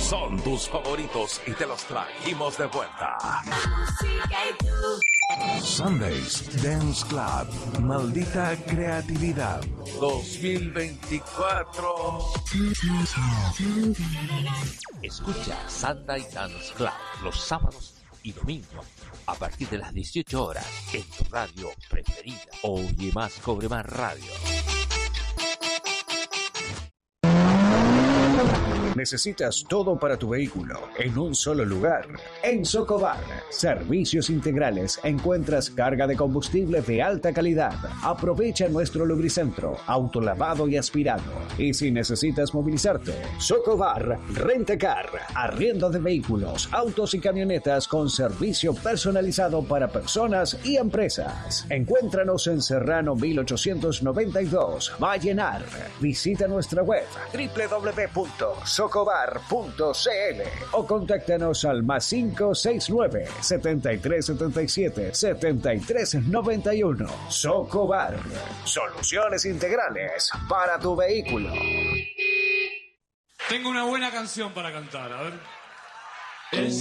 son tus favoritos y te los trajimos de vuelta. Sundays Dance Club, maldita creatividad 2024. Escucha Sunday Dance Club los sábados y domingos a partir de las 18 horas en tu radio preferida. Oye Más, Cobre Más Radio. Necesitas todo para tu vehículo en un solo lugar. En Socobar, servicios integrales. Encuentras carga de combustible de alta calidad. Aprovecha nuestro lubricentro, autolavado y aspirado. Y si necesitas movilizarte, Socobar, Rentacar, arriendo de vehículos, autos y camionetas con servicio personalizado para personas y empresas. Encuéntranos en Serrano 1892, Vallenar. Visita nuestra web www.socobar.cl o contáctanos al +569 7377 7391. Socobar, soluciones integrales para tu vehículo. Tengo una buena canción para cantar, a ver.